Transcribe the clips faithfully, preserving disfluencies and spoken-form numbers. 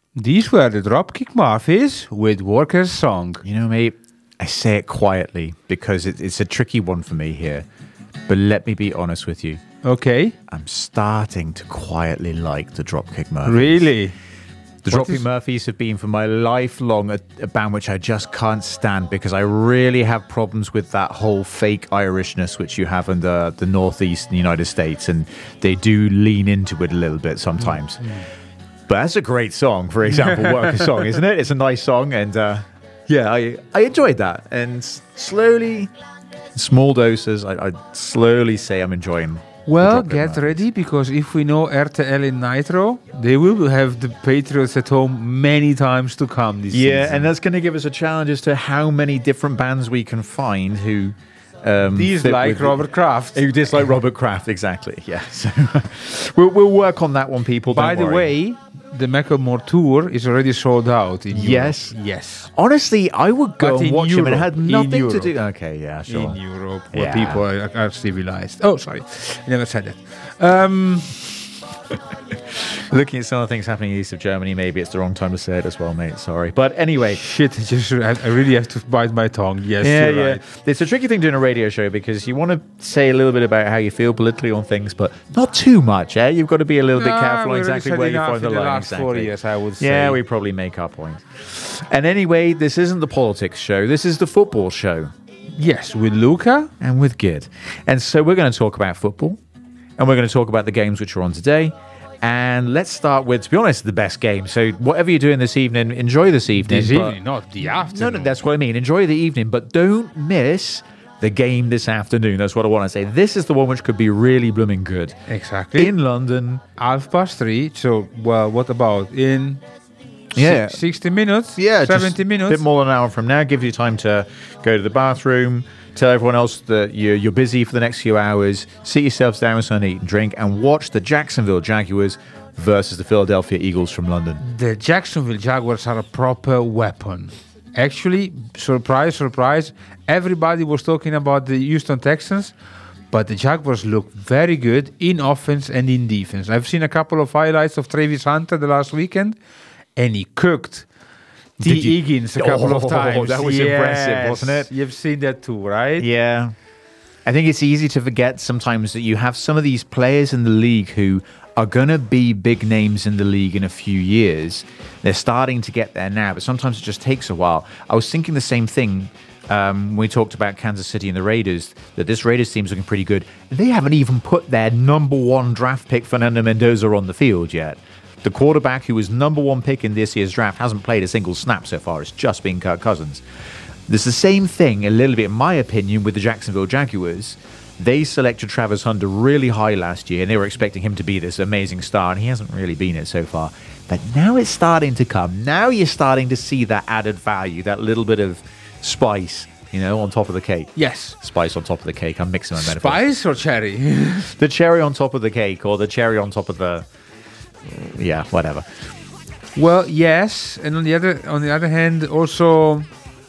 These were the Dropkick Murphys with Workers' Song. You know, mate, I say it quietly because it, it's a tricky one for me here. But let me be honest with you. Okay. I'm starting to quietly like the Dropkick Murphys. Really? The What Dropkick is- Murphys have been for my lifelong a, a band which I just can't stand because I really have problems with that whole fake Irishness which you have in the, the northeast United States, and they do lean into it a little bit sometimes. Mm-hmm. But that's a great song, for example, Worker Song, isn't it? It's a nice song, and uh, yeah, I, I enjoyed that. And slowly, small doses, I, I'd slowly say I'm enjoying. Well, get ready, because if we know R T L in Nitro, they will have the Patriots at home many times to come this Yeah, season. and that's going to give us a challenge as to how many different bands we can find who um, dislike with- Robert Kraft. Who dislike Robert Kraft, exactly. Yeah, so we'll we'll work on that one, people. By don't the worry. way, the Macklemore tour is already sold out in Yes. Europe. Yes. Honestly, I would go But and in watch him, and it Europe, had in nothing to Europe. do. Okay, yeah, sure. In Europe, where Yeah. people are, are civilized. Oh, sorry, I never said that. Um, Looking at some of the things happening east of Germany, maybe it's the wrong time to say it as well, mate. Sorry, but anyway. shit, I just I, I really have to bite my tongue. Yes, Yeah, you're yeah. right. It's a tricky thing doing a radio show because you want to say a little bit about how you feel politically on things, but not too much, eh? You've got to be a little bit Ah, careful on we exactly already where said you enough find the in the line. last four exactly. years, I would Yeah, say. we probably make our point. And anyway, this isn't the politics show. This is the football show. Yes, with Luca. And with Gid. And so we're going to talk about football. And we're going to talk about the games which are on today. And let's start with, to be honest, the best game. So whatever you're doing this evening, enjoy this evening. This but- evening, not the No, afternoon. no, that's what I mean. Enjoy the evening, but don't miss the game this afternoon. That's what I want to say. This is the one which could be really blooming good. Exactly. In London. half past three. So, well, what about in Yeah. si- sixty minutes? Yeah, seventy just minutes. A bit more than an hour from now. Gives you time to go to the bathroom, tell everyone else that you're, you're busy for the next few hours, sit yourselves down with something to eat and drink, and watch the Jacksonville Jaguars versus the Philadelphia Eagles from London. The Jacksonville Jaguars are a proper weapon. Actually, surprise, surprise, everybody was talking about the Houston Texans, but the Jaguars look very good in offense and in defense. I've seen a couple of highlights of Travis Hunter the last weekend, and he cooked T. Did you- Higgins a couple Oh, of times. that was impressive, wasn't it? You've seen that too, right? Yeah. I think it's easy to forget sometimes that you have some of these players in the league who are going to be big names in the league in a few years. They're starting to get there now, but sometimes it just takes a while. I was thinking the same thing um, when we talked about Kansas City and the Raiders, that this Raiders team's looking pretty good. They haven't even put their number one draft pick, Fernando Mendoza, on the field yet. The quarterback who was number one pick in this year's draft hasn't played a single snap so far. It's just been Kirk Cousins. There's the same thing, a little bit, in my opinion, with the Jacksonville Jaguars. They selected Travis Hunter really high last year, and they were expecting him to be this amazing star, and he hasn't really been it so far. But now it's starting to come. Now you're starting to see that added value, that little bit of spice, you know, on top of the cake. Yes. Spice on top of the cake. I'm mixing my metaphors. Spice or cherry? The cherry on top of the cake, or the cherry on top of the... Yeah, whatever. Well, yes, and on the other on the other hand, also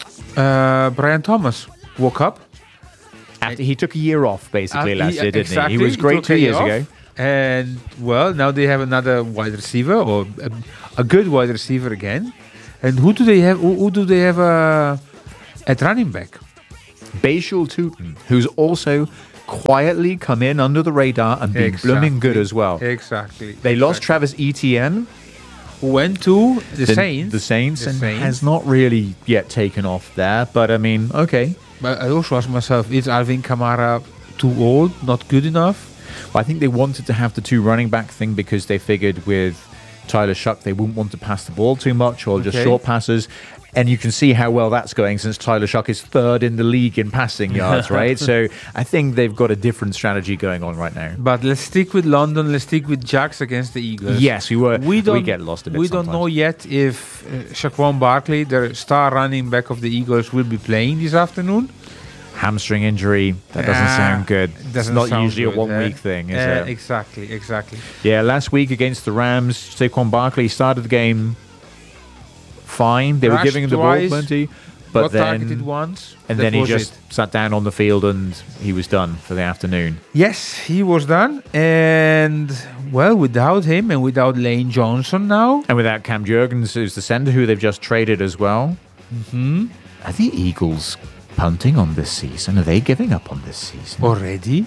uh, Brian Thomas woke up. After he took a year off, basically, Uh, last he- year, didn't exactly, he? He was great took two a years year ago. off, and well, now they have another wide receiver, or a, a good wide receiver again. And who do they have? Who, who do they have uh, at running back? Bashul Tootin, who's also quietly come in under the radar and been Exactly. blooming good as well. Exactly. They lost exactly. Travis Etienne, Who went to the, Saints. the Saints, The and Saints. has not really yet taken off there. But I mean, okay. But I also ask myself, is Alvin Kamara too old, not good enough? I think they wanted to have the two running back thing because they figured with Tyler Shuck they wouldn't want to pass the ball too much or just Okay. short passes. And you can see how well that's going since Tyler Shuck is third in the league in passing yards, right? So I think they've got a different strategy going on right now. But let's stick with London. Let's stick with Jags against the Eagles. Yes, we were. We don't we get lost a bit. We don't sometimes. know yet if uh, Shaquan Barkley, the star running back of the Eagles, will be playing this afternoon. Hamstring injury. That doesn't Ah, sound good. doesn't it's not sound usually good, a one-week eh? thing, is Uh, it? Exactly, exactly. Yeah, last week against the Rams, Saquon Barkley started the game fine. They were Rushed giving him the ball twice. plenty. But got then, targeted once. and that then he was just it. sat down on the field and he was done for the afternoon. Yes, he was done. And, well, without him and without Lane Johnson now. And without Cam Jurgens, who's the centre who they've just traded as well. Mm-hmm. Are the Eagles punting on this season? Are they giving up on this season? Already?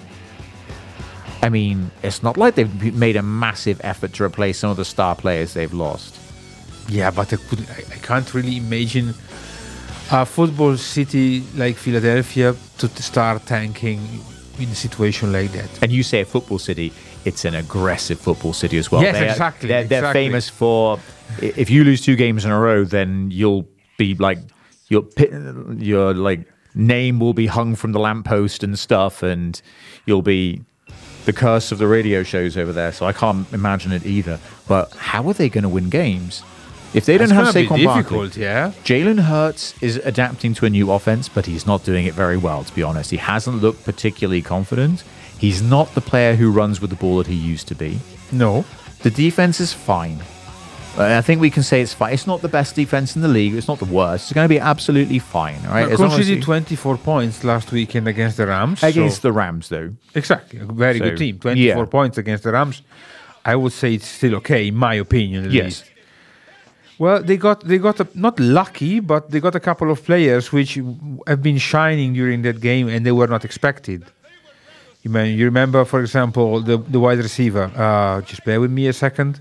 I mean, it's not like they've made a massive effort to replace some of the star players they've lost. Yeah, but I, could, I, I can't really imagine a football city like Philadelphia to t- start tanking in a situation like that. And you say a football city, it's an aggressive football city as well. Yes, They are- exactly, They're, they're exactly. famous for, i- if you lose two games in a row, then you'll be like, your pi- your like name will be hung from the lamppost and stuff, and you'll be the curse of the radio shows over there. So I can't imagine it either. But how are they going to win games if they don't It's have gonna be Saquon Barkley? difficult, yeah. Jalen Hurts is adapting to a new offense, but he's not doing it very well, to be honest. He hasn't looked particularly confident. He's not the player who runs with the ball that he used to be. No. The defense is fine. Uh, I think we can say it's fine. It's not the best defense in the league. It's not the worst. It's going to be absolutely fine. All right? Well, As long as conceded you- twenty-four points last weekend against the Rams. against so- the Rams, though. Exactly. A very So, good team. twenty-four yeah. points against the Rams. I would say it's still okay, in my opinion, at Yes. least. Well, they got they got a, not lucky, but they got a couple of players which have been shining during that game, and they were not expected. You mean you remember, for example, the the wide receiver? Uh, just bear with me a second.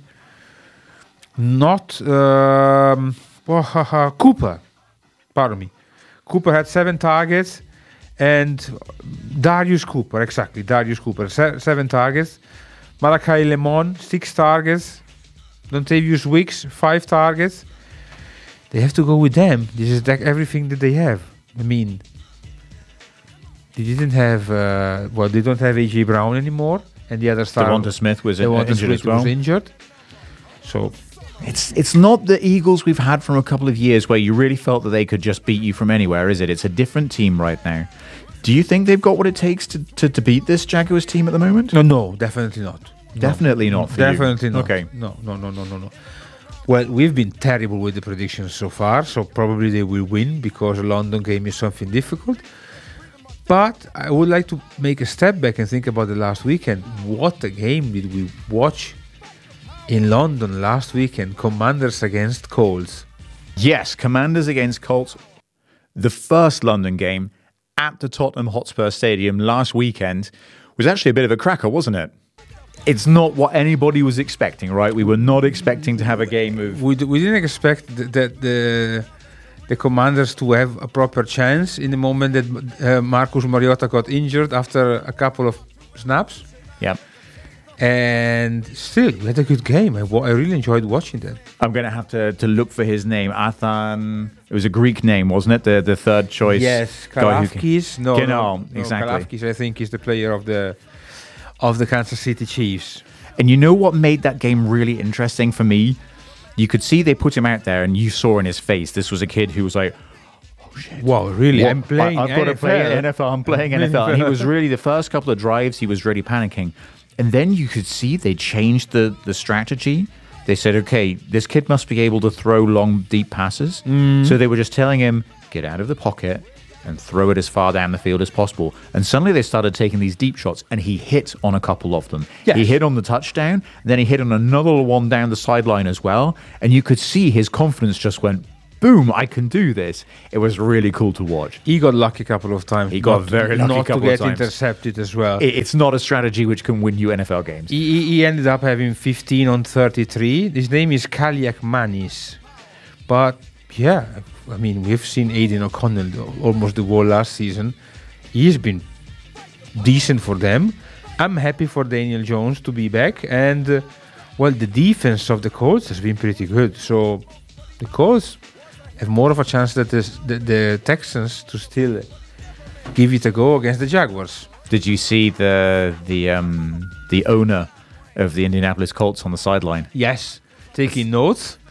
Not um, oh, ha, ha, Cooper. Pardon me. Cooper had seven targets, and Darius Cooper, exactly, Darius Cooper, se- seven targets. Malachi Lemon, six targets. Dontavius Wicks, five targets. They have to go with them. This is like everything that they have. I mean, they didn't have, uh, well, they don't have A J Brown anymore, and the other star, Devonta Smith was Devonta injured Smith as well. was injured. So, It's it's not the Eagles we've had from a couple of years where you really felt that they could just beat you from anywhere, is it? It's a different team right now. Do you think they've got what it takes to, to, to beat this Jaguars team at the moment? no, no, definitely not. No. Definitely not for you. Definitely not. Okay. No, no, no, no, no, no. Well, we've been terrible with the predictions so far, so probably they will win because the London game is something difficult. But I would like to make a step back and think about the last weekend. What a game did we watch in London last weekend? Commanders against Colts. Yes, Commanders against Colts. The first London game at the Tottenham Hotspur Stadium last weekend was actually a bit of a cracker, wasn't it? It's not what anybody was expecting, right? We were not expecting to have a game of... We, d- we didn't expect th- that the the Commanders to have a proper chance in the moment that uh, Marcus Mariota got injured after a couple of snaps. Yeah. And still, we had a good game. I, wa- I really enjoyed watching that. I'm going to have to, to look for his name. Athan... It was a Greek name, wasn't it? The the third choice Yes, guy who can- Kalafkis. No, Genau, no, no, exactly. Kalafkis, I think, is the player of the of the Kansas City Chiefs. And you know what made that game really interesting for me? You could see they put him out there, and you saw in his face this was a kid who was like, "Oh shit! Wow, really? What? I'm playing I, I've got to play N F L. N F L. I'm playing N F L." And he was really the first couple of drives. He was really panicking, and then you could see they changed the the strategy. They said, "Okay, this kid must be able to throw long, deep passes." Mm. So they were just telling him, "Get out of the pocket and throw it as far down the field as possible." And suddenly they started taking these deep shots, and he hit on a couple of them. Yes. He hit on the touchdown, then he hit on another one down the sideline as well. And you could see his confidence just went, boom, I can do this. It was really cool to watch. He got lucky a couple of times. He got not, very lucky a not couple to of get times. intercepted as well. It- It's not a strategy which can win you N F L games. He, he he ended up having fifteen on thirty-three. His name is Kaliak Manis. But yeah, I mean, we've seen Aiden O'Connell almost the whole last season. He's been decent for them. I'm happy for Daniel Jones to be back. And, uh, well, the defense of the Colts has been pretty good. So the Colts have more of a chance that this, the, the Texans to still give it a go against the Jaguars. Did you see the the um the owner of the Indianapolis Colts on the sideline? Yes, taking notes.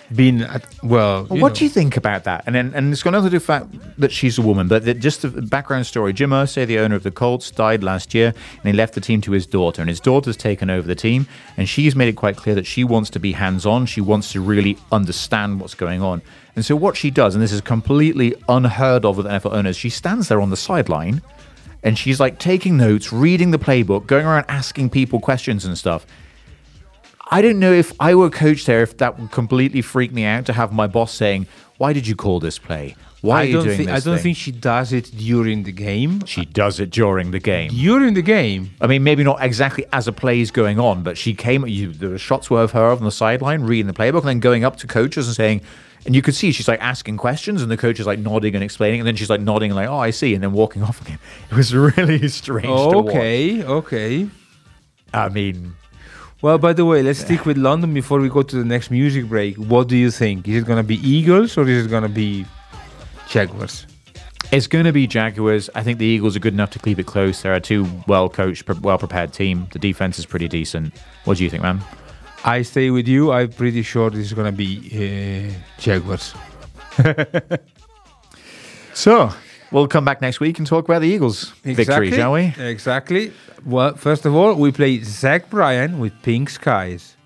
been at, well. Well, you what know. do you think about that? And then, and it's got nothing to do with the fact that she's a woman, but that just the background story. Jim Irsay, the owner of the Colts, died last year, and he left the team to his daughter. And his daughter's taken over the team, and she's made it quite clear that she wants to be hands-on. She wants to really understand what's going on. And so what she does, and this is completely unheard of with N F L owners, she stands there on the sideline, and she's like taking notes, reading the playbook, going around asking people questions and stuff. I don't know if I were a coach there, if that would completely freak me out to have my boss saying, "Why did you call this play? Why I are you don't doing think, this?" I don't thing?" think she does it during the game. She does it during the game. During the game. I mean, maybe not exactly as a play is going on, but she came. You, the shots were of her on the sideline reading the playbook, and then going up to coaches and saying, and you could see she's like asking questions, and the coach is like nodding and explaining, and then she's like nodding and like, "Oh, I see," and then walking off again. It was really strange. to watch. Okay, okay. I mean. Well, by the way, let's stick with London before we go to the next music break. What do you think? Is it going to be Eagles or is it going to be Jaguars? It's going to be Jaguars. I think the Eagles are good enough to keep it close. They're a too well-coached, well-prepared team. The defense is pretty decent. What do you think, man? I stay with you. I'm pretty sure this is going to be uh, Jaguars. So, we'll come back next week and talk about the Eagles' victory, shall we? Exactly. Well, first of all, we play Zach Bryan with Pink Skies.